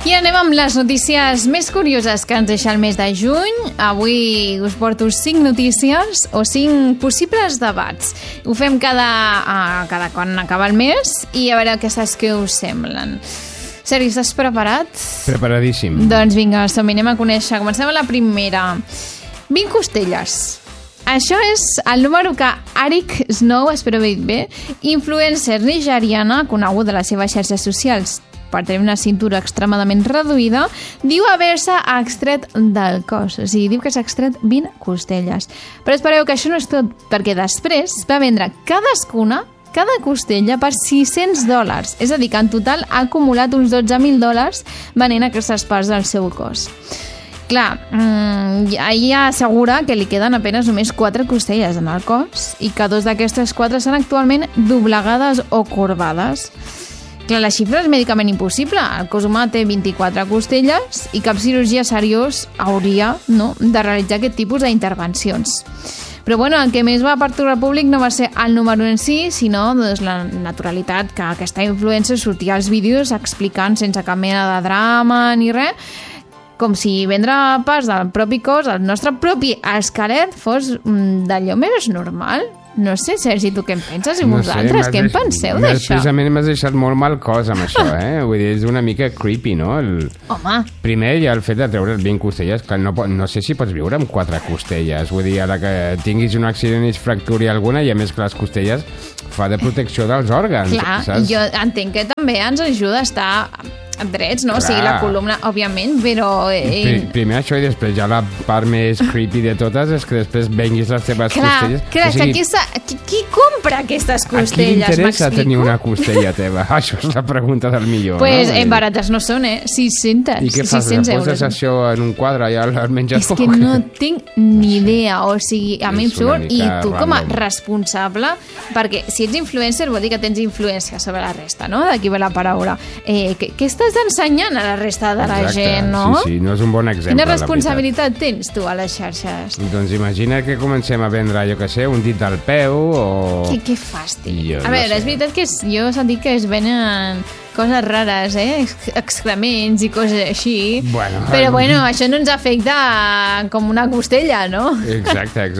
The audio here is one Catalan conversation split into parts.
I anem amb les notícies més curioses que ens deixa el mes de juny. Avui us porto 5 notícies o 5 possibles debats. Ho fem cada quan acaba el mes i a veure aquestes que us semblen. Sergi, estàs preparat? Preparadíssim. Doncs vinga, som-hi, anem a conèixer. Comencem amb la primera. 20 costelles. Això és el número que Arik Snow, espero haver dit bé, influencer nigeriana, coneguda a les seves xarxes socials per tenir una cintura extremadament reduïda, diu haver-se extret del cos. O sigui, diu que s'ha extret 20 costelles. Però espereu que això no és tot, perquè després va vendre cada costella per $600. És a dir, que en total ha acumulat uns $12.000 venent aquestes parts del seu cos. Clar, ella assegura que li queden apenas només 4 costelles en el cos i que 2 d'aquestes 4 són actualment doblegades o corbades. Clar, la xifra és mèdicament impossible. El cos humà té 24 costelles i cap cirurgia seriós hauria de realitzar aquest tipus d'intervencions. Però bueno, el que més va perturbar el públic no va ser el número en si, sinó la naturalitat que aquesta influencer sortia als vídeos explicant sense cap mena de drama ni res, com si vendre parts del propi cos, el nostre propi esquelet, fos d'allò més normal. No sé, Sergi, tu què en penses? I vosaltres, què en penseu d'això? Precisament m'has deixat molt mal cos amb això, eh? Vull dir, és una mica creepy, no? Home! Primer hi ha el fet de treure 20 costelles, que no sé si pots viure amb 4 costelles. Vull dir, ara que tinguis un accident i es fracturi alguna, i a més que les costelles fa de protecció dels òrgans. Clar, saps? Jo entenc que també ens ajuda a estar drets, no? Clar. O sigui, la columna, òbviament, però... Primer això i després ja la part més creepy de totes és que després venguis les teves costelles. Clar, o sigui, qui compra aquestes costelles? A qui interessa tenir una costella teva? Això és la pregunta del millor. Pues barates no són, 600. I què fas? Poses això en un quadre i el menges poc? És que no tinc ni idea, o sigui, a mi em surt, i tu com a responsable, perquè si ets influencer vol dir que tens influència sobre la resta, no? D'aquí ve la paraula. Què estàs ensenyant a la resta de la gent, no? Sí, no és un bon exemple. Quina responsabilitat tens tu a les xarxes? Doncs imagina que comencem a vendre, jo què sé, un dit del peu o... Que fàstic. A veure, és veritat que jo he sentit que es venen coses rares, excrements i coses així. Però bueno, això no ens afecta com una costella, no? Exacte.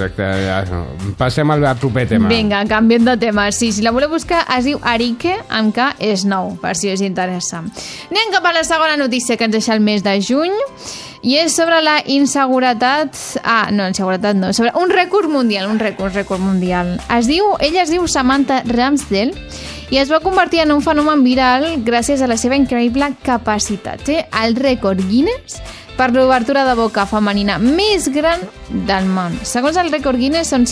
Passem al proper tema. Vinga, canviem de tema. Sí, si la voleu buscar, es diu Arike, amb K Snow, per si us interessa. Anem cap a la segona notícia que ens deixa el mes de juny, i és sobre la inseguretat... inseguretat no, sobre un rècord mundial, Ella es diu Samantha Ramsdell i es va convertir en un fenomen viral gràcies a la seva increïble capacitat. Té el rècord Guinness per l'obertura de boca femenina més gran del món. Segons el rècord Guinness són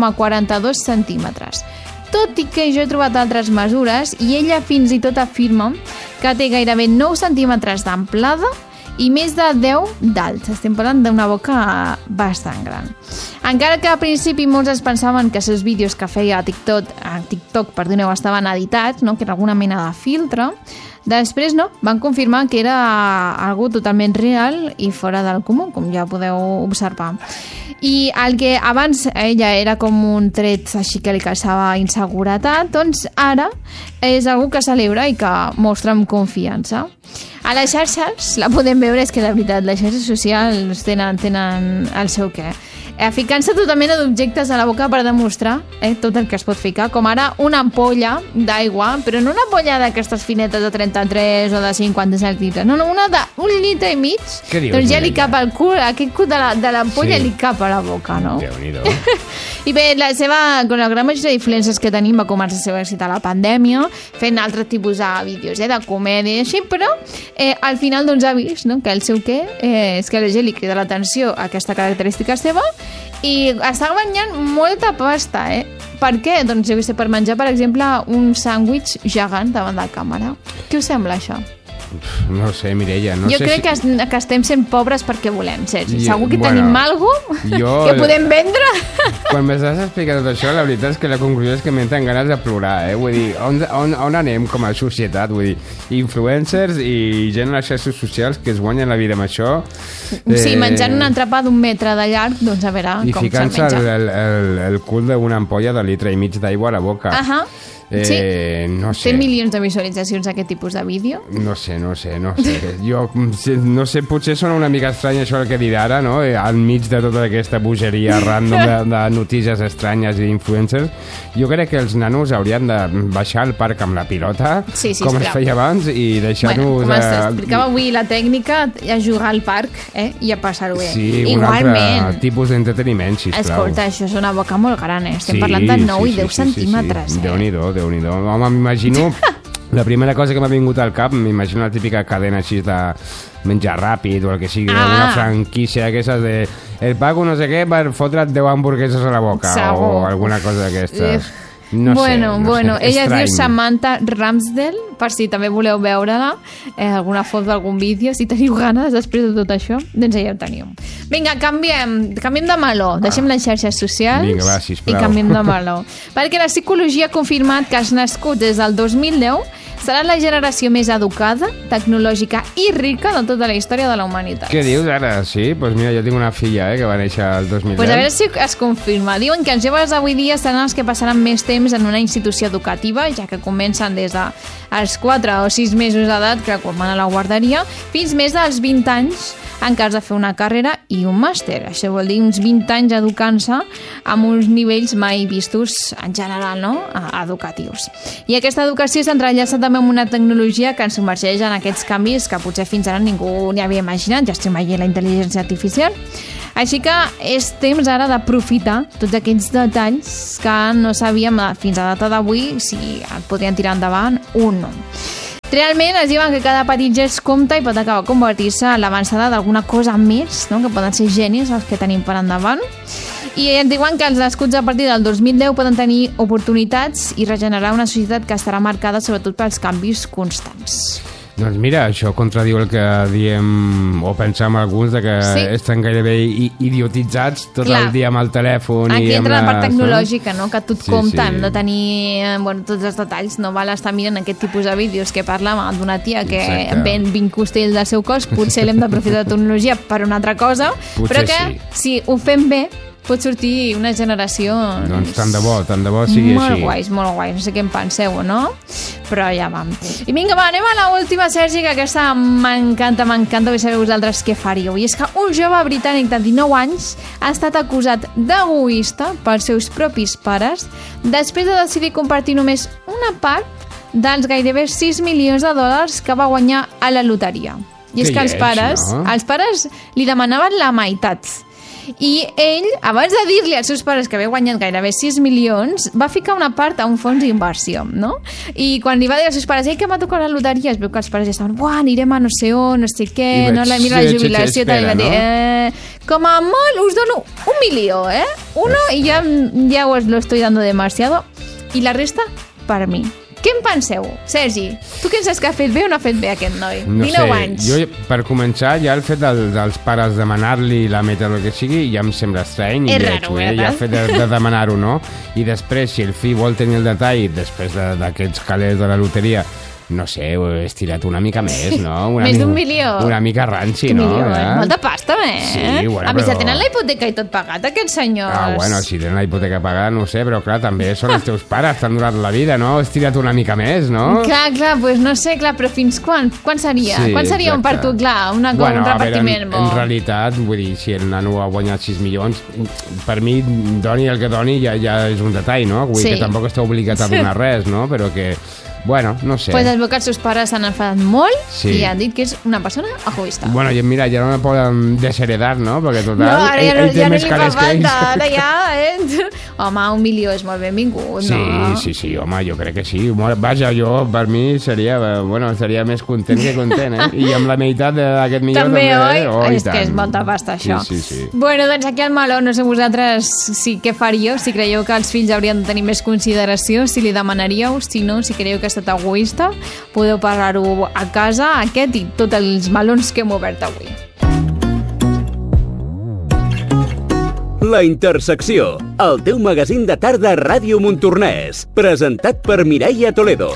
6,42 centímetres. Tot i que jo he trobat altres mesures i ella fins i tot afirma que té gairebé 9 centímetres d'amplada i més de 10 d'alt. Estem parlant d'una boca bastant gran. Encara que al principi molts es pensaven que els seus vídeos que feia a TikTok estaven editats, no? Que era alguna mena de filtre, després van confirmar que era algo totalment real i fora del comú, com ja podeu observar. I el que abans ella era com un tret així que li causava inseguretat, doncs ara és algo que celebra i que mostra amb confiança. A les xarxes la podem veure, és que la veritat, les xarxes socials tenen el seu què. Ficant-se tota mena d'objectes a la boca per demostrar tot el que es pot ficar, com ara una ampolla d'aigua, però no una ampolla d'aquestes finetes de 33 o de 50 centilitres, no, una d'1,5 litres. Què dius? Doncs ja li cap al cul, aquest cul de l'ampolla li cap a la boca, no? Déu-n'hi-do. I bé, la gran majoria d'influències que tenim va començar a ser èxit a la pandèmia, fent altres tipus de vídeos, de comèdia i així, però al final doncs ha vist que el seu què és que a la gent li crida l'atenció aquesta característica seva i està guanyant molta pasta, Per què? Doncs jo sé, per menjar, per exemple, un sàndwich gegant davant de la càmera. Què us sembla, això? No sé, Mireia, jo crec que estem sent pobres perquè volem, Sergi. Segur que tenim alguna cosa que podem vendre. Quan m'estàs explicant tot això, la veritat és que la conclusió és que m'entren ganes de plorar, Vull dir, on anem com a societat? Vull dir, influencers i gent a les xarxes socials que es guanyen la vida amb això. Sí, menjant un entrepà d'1 metre de llarg, doncs a veure com se'l menja. I ficant-se el cul d'una ampolla de 1,5 litre d'aigua a la boca. No sé. Té milions de visualitzacions aquest tipus de vídeo? No sé. Jo no sé, potser sona una mica estrany això el que diré ara, no? Enmig de tota aquesta bogeria random de notícies estranyes i d'influencers. Jo crec que els nanos haurien de baixar al parc amb la pilota, com es feia abans, i deixar-nos... Bueno, com explicava avui la tècnica, a jugar al parc i a passar-ho bé. Sí, igualment. Un altre tipus d'entreteniment, sisplau. Escolta, això és una boca molt gran, Estem parlant de 9 i 10 centímetres. Déu-n'hi-do. Home, m'imagino... La primera cosa que m'ha vingut al cap, m'imagino la típica cadena així de menjar ràpid o el que sigui, una franquícia d'aquestes de el pago no sé què per fotre't 10 hamburgueses a la boca o alguna cosa d'aquestes. No sé. Ella es diu Samantha Ramsdell, per si també voleu veure-la, alguna foto d'algun vídeo, si teniu ganes després de tot això, doncs ja ho teniu. Vinga, canviem de meló, deixem les xarxes socials. Vinga, va, sisplau. I canviem de meló. Perquè la psicologia ha confirmat que els nascuts des del 2010 seran la generació més educada, tecnològica i rica de tota la història de la humanitat. Què dius ara? Sí? Doncs mira, jo tinc una filla que va néixer el 2010. Pues a veure si es confirma. Diuen que els joves d'avui dia seran els que passaran més temps en una institució educativa, ja que comencen des dels 4 o 6 mesos d'edat, que quan van a la guarderia, fins més dels 20 anys en cas de fer una carrera i un màster. Això vol dir uns 20 anys educant-se amb uns nivells mai vistos en general, no? Educatius. I aquesta educació s'entrellaça també amb una tecnologia que ens submergeix en aquests canvis que potser fins ara ningú ni havia imaginat. Ja estem veient la intel·ligència artificial. Així que és temps ara d'aprofitar tots aquells detalls que no sabíem fins a data d'avui si podrien tirar endavant o no. Realment es diuen que cada petit gest compta i pot acabar convertir-se en l'avançada d'alguna cosa més, no? Que poden ser genis els que tenim per endavant. I ens diuen que els nascuts a partir del 2010 poden tenir oportunitats i regenerar una societat que estarà marcada sobretot pels canvis constants. Doncs mira, això contradiu el que diem o pensem alguns de que estan gairebé idiotitzats tot el dia amb el telèfon. Aquí entra la part tecnològica, no? Que tot compta, hem de tenir tots els detalls, no val estar mirant aquest tipus de vídeos que parla d'una tia que ven 20 costells del seu cos, potser l'hem d'aprofitar la tecnologia per una altra cosa, però que si ho fem bé pot sortir una generació... Doncs tant de bo sigui així. Molt guais, no sé què en penseu, no? Però ja vam. I vinga, anem a l'última, Sergi, que aquesta m'encanta, vull saber vosaltres què faríeu. I és que un jove britànic de 19 anys ha estat acusat d'egoista pels seus propis pares després de decidir compartir només una part dels gairebé 6 milions de dòlars que va guanyar a la loteria. I és que els pares li demanaven la meitat. I ell, abans de dir-li als seus pares que havia guanyat gairebé 6 milions, va ficar una part a un fons d'inversió, no? I quan li va dir als seus pares que m'ha tocat la loteria, es veu que els pares ja estaven, anirem a no sé on, no sé què, mira la jubilació, tal, i va dir, com a molt us dono 1 milió, uno, i ja os lo estoy dando demasiado, i la resta per mi. Què en penseu? Sergi, tu què saps que ha fet bé o no ha fet bé aquest noi? 19 anys. Jo, per començar, ja el fet dels pares demanar-li la meta o el que sigui ja em sembla estrany. És raro, ja el fet de demanar-ho, no? I després, si el fill vol tenir el detall després d'aquests calés de la loteria, no sé, ho he estirat una mica més, no? Més d'1 milió. Una mica ranci, no? Molta pasta, Sí, bueno, a més, ja tenen la hipoteca i tot pagat, aquests senyors. Bueno, si tenen la hipoteca pagada, no ho sé, però clar, també són els teus pares, t'han donat la vida, no? He estirat una mica més, no? Clar, doncs no sé, però fins quan? Quan seria? Quan seria per tu, clar, un repartiment? En realitat, vull dir, si el nano ha guanyat 6 milions, per mi, doni el que doni, ja és un detall, no? Vull dir que tampoc està obligat a donar res, no? Però que... Bueno, no sé. Pues es veu que els seus pares s'han enfadat molt i han dit que és una persona egoista. Bueno, i mira, ja no me poden desheredar, no? Perquè total, ell té més calés que ells. Ara ja, Home, 1 milió és molt benvingut, no? Sí, home, jo crec que sí. Vaja, jo, per mi, seria més content que content, I amb la meitat d'aquest milió també, oi? És que és molta pasta, això. Sí. Bueno, doncs aquí al meló, no sé vosaltres què faríeu, si creieu que els fills haurien de tenir més consideració, si li demanaríeu, si no, si creieu que estat egoista, podeu parlar-ho a casa, aquest i tots els melons que hem obert avui. La Intersecció, el teu magazín de tarda a Ràdio Montornès, presentat per Mireia Toledo.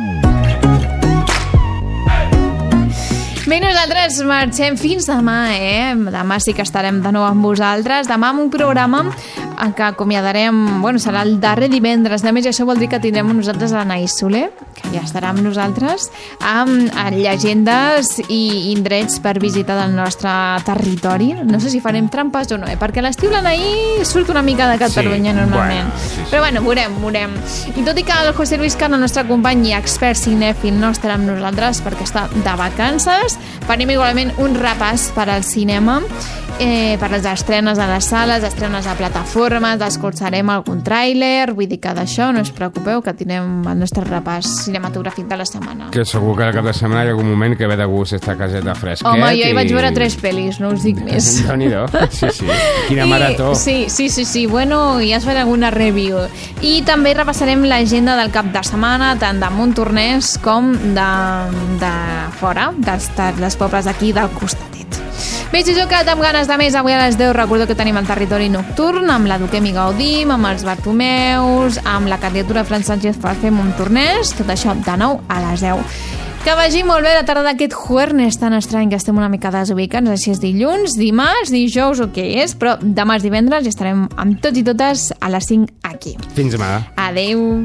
Bé, nosaltres marxem fins demà, Demà sí que estarem de nou amb vosaltres. Demà amb un programa en què acomiadarem, serà el darrer divendres de mes, i això vol dir que tindrem nosaltres l'Anaïs Soler, que ja estarà amb nosaltres, amb llegendes i indrets per visitar del nostre territori. No sé si farem trampes o no, perquè a l'estiu l'Anaïs surt una mica de Catalunya normalment. Però veurem. I tot i que el José Luis Cano, el nostre company i expert cinèfil, no estarà amb nosaltres perquè està de vacances, farem igualment un repàs per al cinema, per les estrenes a les sales, estrenes a plataformes, escoltarem algun tràiler, vull dir que d'això no us preocupeu, que tindrem el nostre repàs cinematogràfic de la setmana. Que segur que al cap de setmana hi ha algun moment que ve de gust esta caseta fresquet. Home, jo hi vaig veure 3 pel·lis, no us dic més. Déu-n'hi-do, sí. Quina marató. Sí, bueno, ja es farà alguna review. I també repassarem l'agenda del cap de setmana, tant de Montornès com de fora, dels pobles aquí del costatet. Bé, si jo he quedat amb ganes de més, avui a les 10 recordo que tenim el territori nocturn amb la Duquem i Gaudim, amb els Bartomeus, amb la candidatura de Fran Sánchez per fer Montornès, tot això de 9 a les 10. Que vagi molt bé la tarda d'aquest jueves tan estrany que estem una mica desubicats, així és dilluns, dimarts, dijous o què és, però demà és divendres i estarem amb tots i totes a les 5 aquí. Fins demà. Adeu.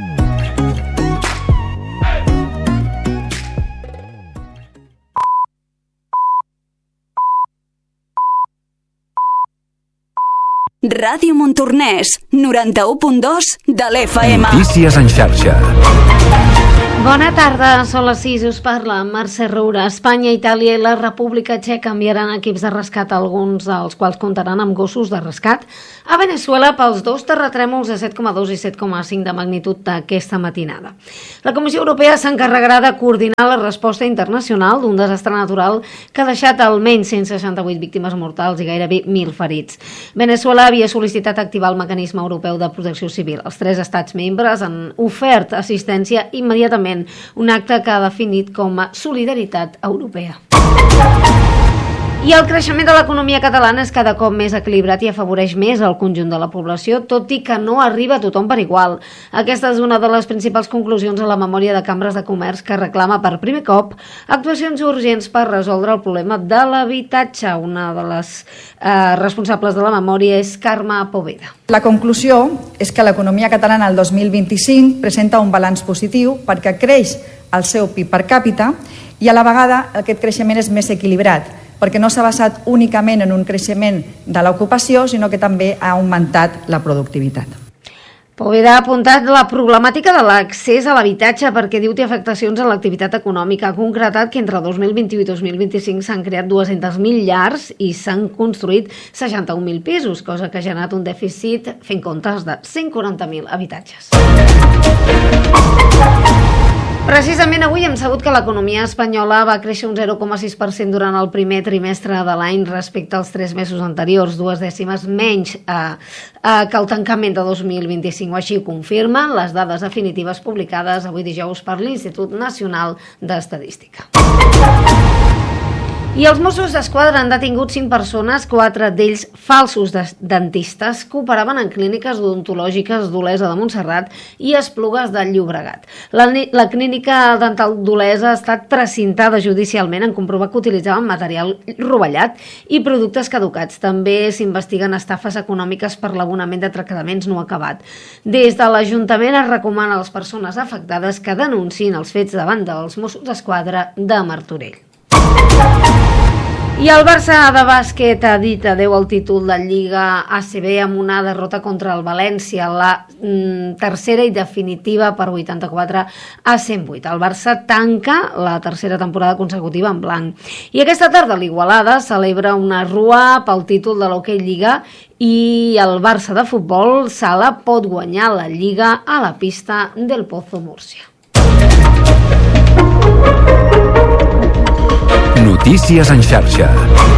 Ràdio Montornès, 91.2 de l'FM. Notícies en xarxa. Bona tarda, són les 6, us parla Mercè Roura. Espanya, Itàlia i la República Txeca enviaran equips de rescat, alguns dels quals comptaran amb gossos de rescat, a Veneçuela pels 2 terratrèmols de 7,2 i 7,5 de magnitud d'aquesta matinada. La Comissió Europea s'encarregarà de coordinar la resposta internacional d'un desastre natural que ha deixat almenys 168 víctimes mortals i gairebé 1.000 ferits. Veneçuela havia sol·licitat activar el mecanisme europeu de protecció civil. Els 3 estats membres han ofert assistència immediatament, un acte que ha definit com a solidaritat europea. I el creixement de l'economia catalana és cada cop més equilibrat i afavoreix més el conjunt de la població, tot i que no arriba a tothom per igual. Aquesta és una de les principals conclusions a la memòria de cambres de comerç que reclama per primer cop actuacions urgents per resoldre el problema de l'habitatge. Una de les responsables de la memòria és Carme Poveda. La conclusió és que l'economia catalana el 2025 presenta un balanç positiu perquè creix el seu PIB per càpita i a la vegada aquest creixement és més equilibrat, perquè no s'ha basat únicament en un creixement de l'ocupació, sinó que també ha augmentat la productivitat. Poveda ha apuntat la problemàtica de l'accés a l'habitatge perquè diu té afectacions a l'activitat econòmica. Ha concretat que entre 2021 i 2025 s'han creat 200.000 llars i s'han construït 61.000 pisos, cosa que ha generat un dèficit fent comptes de 140.000 habitatges. Precisament avui hem sabut que l'economia espanyola va créixer un 0,6% durant el primer trimestre de l'any respecte als 3 mesos anteriors, 2 dècimes menys que el tancament de 2025. Així ho confirmen les dades definitives publicades avui dijous per l'Institut Nacional d'Estadística. I els Mossos d'Esquadra han detingut 5 persones, 4 d'ells falsos dentistes, que operaven en clíniques odontològiques d'Olesa de Montserrat i Esplugues de Llobregat. La clínica dental d'Olesa ha estat precintada judicialment en comprovar que utilitzaven material rovellat i productes caducats. També s'investiguen estafes econòmiques per l'abonament de tractaments no acabat. Des de l'Ajuntament es recomana a les persones afectades que denunciïn els fets davant dels Mossos d'Esquadra de Martorell. I el Barça de bàsquet ha dit adeu al títol de Lliga ACB amb una derrota contra el València, la tercera i definitiva per 84 a 108. El Barça tanca la tercera temporada consecutiva en blanc. I aquesta tarda l'Igualada celebra una rua pel títol de l'Hockey Lliga i el Barça de futbol sala pot guanyar la Lliga a la pista del Pozo Múrcia. Notícies en xarxa.